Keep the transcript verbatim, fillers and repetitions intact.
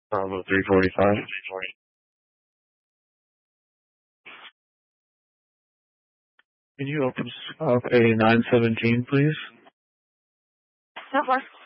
Bravo three forty-five. Can you open up a nine seventeen, please? So far.